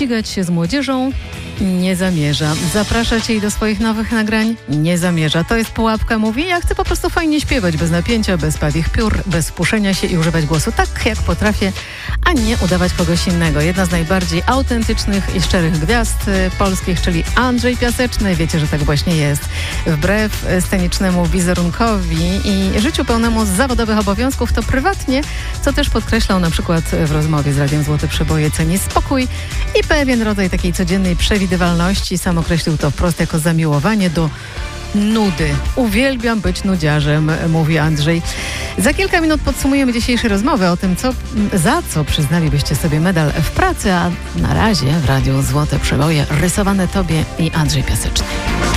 ścigać się z młodzieżą? Nie zamierza. Zapraszać jej do swoich nowych nagrań? Nie zamierza. To jest pułapka, mówi. Ja chcę po prostu fajnie śpiewać, bez napięcia, bez pawich piór, bez spuszczenia się i używać głosu tak, jak potrafię, a nie udawać kogoś innego. Jedna z najbardziej autentycznych i szczerych gwiazd polskich, czyli Andrzej Piaseczny. Wiecie, że tak właśnie jest. Wbrew scenicznemu wizerunkowi i życiu pełnemu zawodowych obowiązków, to prywatnie, co też podkreślał na przykład w rozmowie z Radiem Złote Przeboje, ceni spokój i pewien rodzaj takiej codziennej przewidywalności. Sam określił to wprost jako zamiłowanie do nudy. Uwielbiam być nudziarzem, mówi Andrzej. Za kilka minut podsumujemy dzisiejsze rozmowy o tym, za co przyznalibyście sobie medal w pracy, a na razie w Radiu Złote Przeboje rysowane tobie i Andrzej Piaseczny.